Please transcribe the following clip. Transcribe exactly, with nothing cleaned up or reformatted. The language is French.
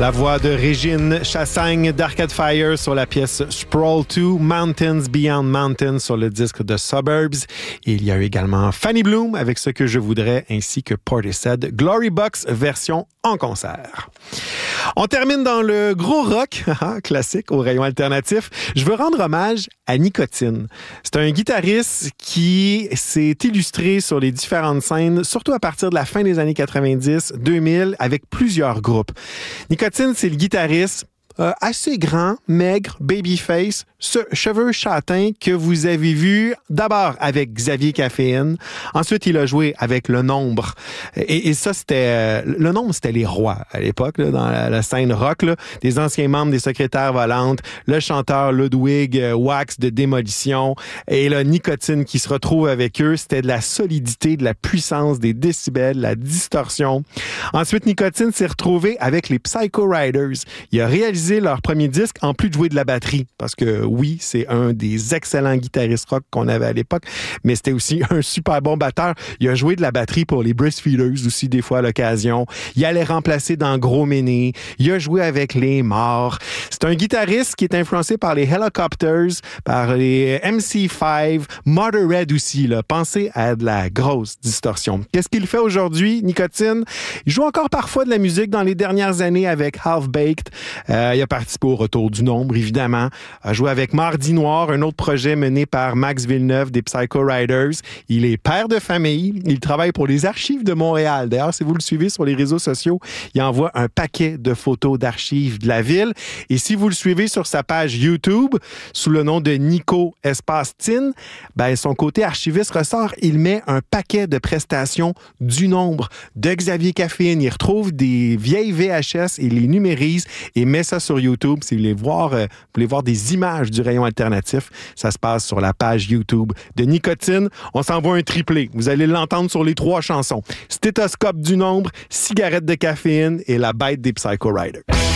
La voix de Régine Chassagne d'Arcade Fire sur la pièce Sprawl deux, Mountains Beyond Mountains sur le disque de Suburbs. Et il y a eu également Fanny Bloom avec Ce que je voudrais ainsi que Portishead, Glory Box version en concert. On termine dans le gros rock, classique au rayon alternatif. Je veux rendre hommage à Nicotine. C'est un guitariste qui s'est illustré sur les différentes scènes, surtout à partir de la fin des années quatre-vingt-dix, deux mille, avec plusieurs groupes. Nicotine, c'est le guitariste Euh, assez grand, maigre, babyface, ce cheveux châtains que vous avez vu d'abord avec Xavier Caféine. Ensuite, il a joué avec Le Nombre. Et, et ça, c'était... Euh, Le Nombre, c'était les rois à l'époque, là, dans la, la scène rock, là, des anciens membres des Secrétaires Volantes, le chanteur Ludwig euh, Wax de Démolition et le Nicotine qui se retrouve avec eux. C'était de la solidité, de la puissance, des décibels, la distorsion. Ensuite, Nicotine s'est retrouvé avec les Psycho Riders. Il a réalisé leur premier disque en plus de jouer de la batterie. Parce que oui, c'est un des excellents guitaristes rock qu'on avait à l'époque, mais c'était aussi un super bon batteur. Il a joué de la batterie pour les Breastfeeders aussi, des fois à l'occasion. Il allait remplacer dans Gros Méné. Il a joué avec les Morts. C'est un guitariste qui est influencé par les Helicopters, par les M C cinq, Motorhead aussi. Là. Pensez à de la grosse distorsion. Qu'est-ce qu'il fait aujourd'hui, Nicotine? Il joue encore parfois de la musique dans les dernières années avec Half Baked. Euh, il a participé au Retour du Nombre, évidemment. Il a joué avec Mardi Noir, un autre projet mené par Max Villeneuve des Psycho Riders. Il est père de famille. Il travaille pour les Archives de Montréal. D'ailleurs, si vous le suivez sur les réseaux sociaux, il envoie un paquet de photos d'archives de la ville. Et si vous le suivez sur sa page YouTube, sous le nom de Nico Espace Tin, ben, son côté archiviste ressort. Il met un paquet de prestations du Nombre de Xavier Caféine. Il retrouve des vieilles V H S et les numérise et met ça sur YouTube. Si vous voulez voir, euh, vous voulez voir des images du rayon alternatif, ça se passe sur la page YouTube de Nicotine. On s'envoie un triplé. Vous allez l'entendre sur les trois chansons. Stéthoscope du Nombre, Cigarette de Caféine et La Bête des Psycho Riders.